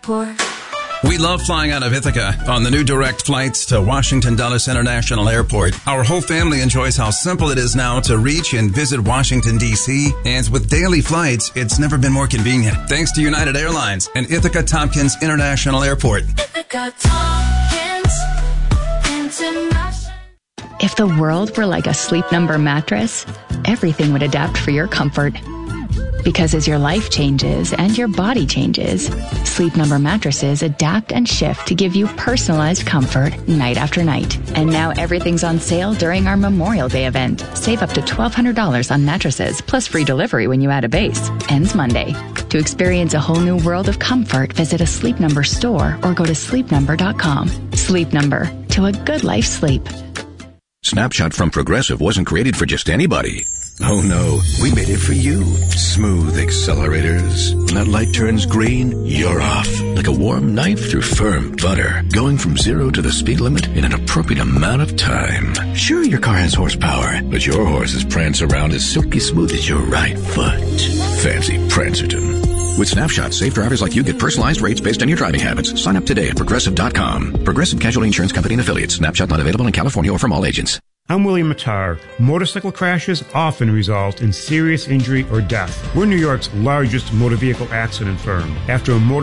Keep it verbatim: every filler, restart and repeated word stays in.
Airport. We love flying out of Ithaca on the new direct flights to Washington Dulles International Airport. Our whole family enjoys how simple it is now to reach and visit Washington, D C, and with daily flights, it's never been more convenient. Thanks to United Airlines and Ithaca Tompkins International Airport. Ithaca Tompkins International. If the world were like a Sleep Number mattress, everything would adapt for your comfort. Because as your life changes and your body changes, Sleep Number mattresses adapt and shift to give you personalized comfort night after night. And now everything's on sale during our Memorial Day event. Save up to twelve hundred dollars on mattresses, plus free delivery when you add a base. Ends Monday. To experience a whole new world of comfort, visit a Sleep Number store or go to sleep number dot com. Sleep Number. To a good life sleep. Snapshot from Progressive wasn't created for just anybody. Oh no, we made it for you. Smooth accelerators. When that light turns green, you're off. Like a warm knife through firm butter. Going from zero to the speed limit in an appropriate amount of time. Sure, your car has horsepower, but your horses prance around as silky smooth as your right foot. Fancy Prancerton. With Snapshot, safe drivers like you get personalized rates based on your driving habits. Sign up today at Progressive dot com. Progressive Casualty Insurance Company and Affiliates. Snapshot not available in California or from all agents. I'm William Mattar. Motorcycle crashes often result in serious injury or death. We're New York's largest motor vehicle accident firm. After a motor